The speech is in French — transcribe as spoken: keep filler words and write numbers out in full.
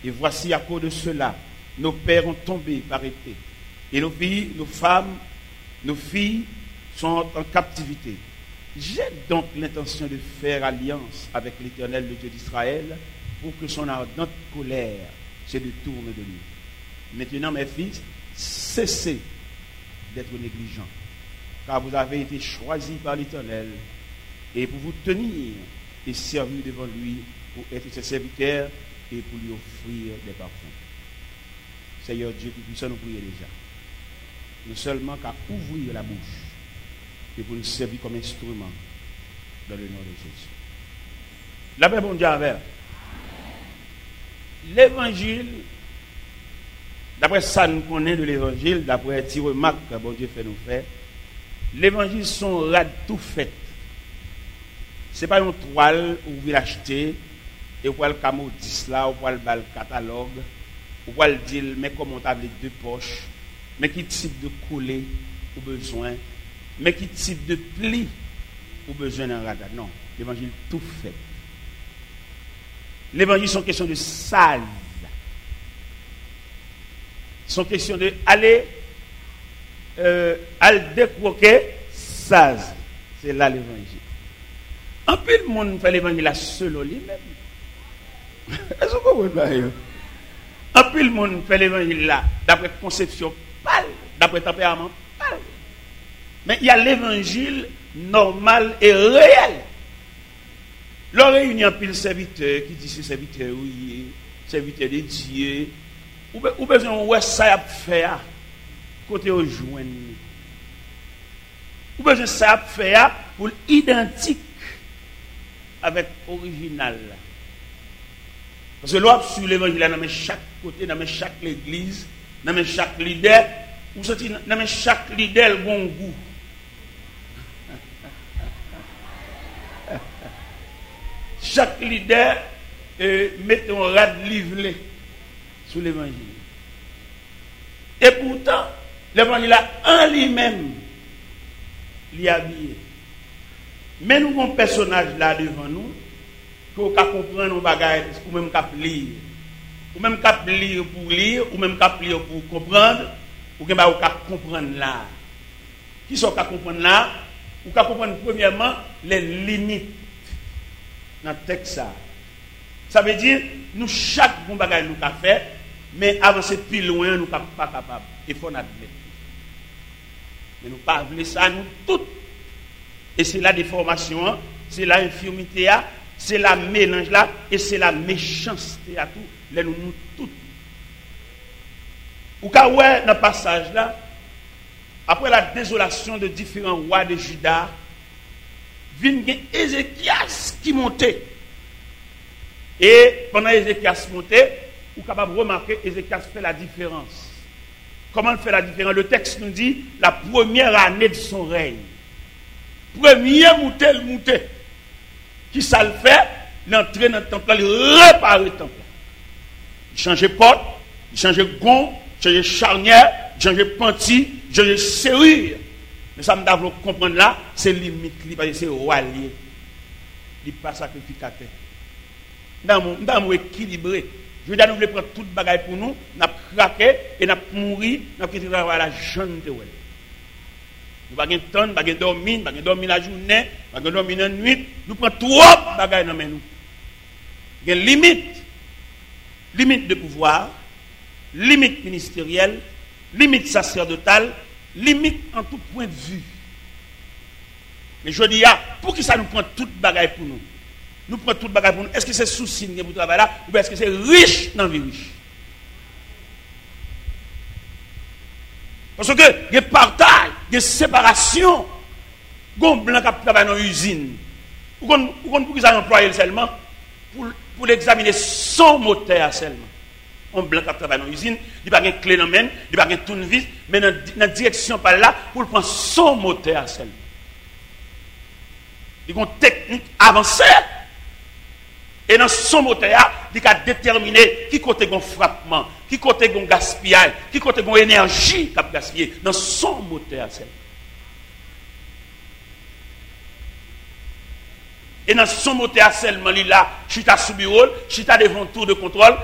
Et voici à cause de cela, nos pères ont tombé par épée. Et nos filles, nos femmes, nos filles sont en captivité. J'ai donc l'intention de faire alliance avec l'Éternel, le Dieu d'Israël, pour que son ardente colère se détourne de lui. Maintenant, mes fils, cessez d'être négligents, car vous avez été choisis par l'Éternel, et pour vous tenir et servir devant lui, pour être ses serviteurs et pour lui offrir des parfums. Seigneur Dieu Tout-Puissant, nous prions déjà. Nous seulement qu'à ouvrir la bouche et pour nous servir comme instrument dans le nom de Jésus. La paix, bon Dieu, avec. L'évangile, d'après ça nous connaît de l'évangile, d'après les remarques que bon Dieu fait nous faire, l'évangile sont rad tout fait. Ce n'est pas une toile où vous l'achetez et vous le camodis là, ou le bal catalogue, ou le dire, mais comment on a les deux poches, mais qui type de coller ou besoin, mais qui type de pli ou besoin d'un radar. Non, l'évangile tout fait. L'évangile sont question de sale. Sont question de aller euh, aller décroquer saz. C'est là l'évangile. En plus, le monde fait l'évangile à seul lui-même. Est-ce que vous comprenez? En plus, le monde fait l'évangile là, d'après conception pâle, d'après tempérament pâle. Mais il y a l'évangile normal et réel. L'on réunit un pile serviteur qui dit ce serviteur, oui, serviteur de Dieu. Ou besoin de ça à faire côté au joindre. Ou besoin de ça à faire pour identique avec l'original. Parce que l'on sur l'évangile dans chaque côté, dans chaque église, dans chaque leader, ou dans chaque leader le bon goût. Chaque leader euh, met un rad livré sur l'évangile. Et pourtant, l'évangile en lui-même, l'y habillé. Mais nous avons un personnage là devant nous, qu'on peut comprendre nos bagages, ou même qu'on lire. Ou même qu'on lire pour lire, ou même qu'on lire pour comprendre, ou qu'on peut comprendre là. Qui sont qu'on comprendre là? Ou qu'on comprendre premièrement les limites dans le texte. Ça. Ça veut dire, nous, chaque bon bagage nous avons fait, mais avancer plus loin, nous ne sommes pas capables. Il faut l'admettre. Mais nous ne pouvons pas voulu ça, nous toutes. Et c'est la déformation, c'est la infirmité, c'est la mélange là, et c'est la méchanceté à tout. Là, nous, nous toutes. Ou quand ouais, dans le passage là, après la désolation de différents rois de Juda, vient Ézéchias qui montait. Et pendant Ézéchias montait, vous êtes capable de remarquer Ézéchias fait la différence. Comment il fait la différence? Le texte nous dit la première année de son règne. Premier monté, le monté. Qui ça le fait? L'entrée dans le temple, il répare le temple. Il change porte, il change gond, il change charnière, il change panty, il change serrure. Mais ça me doit comprendre là, c'est limite, c'est roi lié. Il n'est pas sacrificateur. Nous sommes équilibrés. Je veux dire, nous voulons prendre toute bagaille pour nous, nous avons craqué et nous avons mouru, nous avons quitté la jeune de Well. Nous n'avons pas de temps, nous n'avons pas de dormir, nous n'avons pas de dormir la journée, nous n'avons pas de dormir la nuit. Nous prenons trop de bagaille dans nous. Il y a une limite. Limite de pouvoir, limite ministérielle, limite sacerdotale, limite en tout point de vue. Mais je dis, pour qui ça nous prend toute bagaille pour nous? Nous prenons toute bagaille pour nous. Est-ce que c'est souci pour travailler là ou est-ce que c'est riche dans la vie riche? Parce que il y a partage, il y a séparation. Gon blanc qui travaille dans l'usine. Ou qu'on pour qu'ils aient employé seulement pour, pour l'examiner son moteur seulement. Un blanc qui travaille dans l'usine, il n'y a pas de clé dans la main, il n'y a pas de tournevis, mais dans la direction par là pour prendre son moteur seulement. Il y a une technique avancée. Et dans son moteur, il a déterminé qui côté gon frappement, qui côté gon gaspillage, qui côté gon énergie qu'a gaspillé dans son moteur. Et dans son moteur seulement, il a chita sous bureau, chita devant tour de contrôle,